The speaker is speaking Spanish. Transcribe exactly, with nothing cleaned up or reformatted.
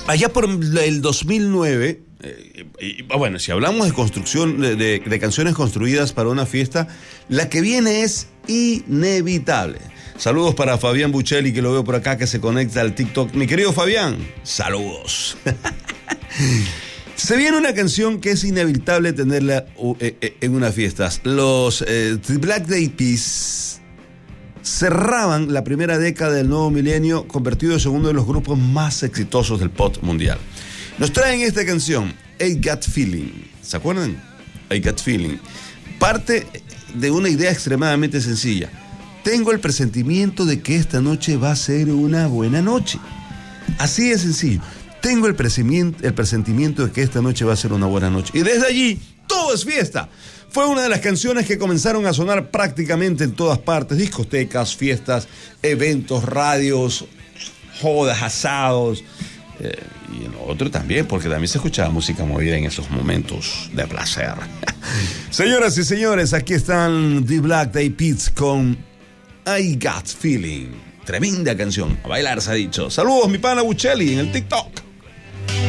Allá por el dos mil nueve, eh, y, bueno, si hablamos de construcción, de, de, de canciones construidas para una fiesta, la que viene es inevitable. Saludos para Fabián Buccelli, que lo veo por acá, que se conecta al TikTok. Mi querido Fabián, saludos. Se viene una canción que es inevitable tenerla uh, eh, en unas fiestas. Los eh, The Black Eyed Peas cerraban la primera década del nuevo milenio, convertidos en uno de los grupos más exitosos del pop mundial. Nos traen esta canción, I Got Feeling. ¿Se acuerdan? I Got Feeling. Parte de una idea extremadamente sencilla. Tengo el presentimiento de que esta noche va a ser una buena noche. Así de sencillo. Tengo el presentimiento, el presentimiento de que esta noche va a ser una buena noche. Y desde allí, todo es fiesta. Fue una de las canciones que comenzaron a sonar prácticamente en todas partes. Discotecas, fiestas, eventos, radios, jodas, asados. Eh, y en lo otro también, porque también se escuchaba música movida en esos momentos de placer. Señoras y señores, aquí están The Black Eyed Peas con I Got Feeling. Tremenda canción. A bailar se ha dicho. Saludos, mi pana Buccelli, en el TikTok.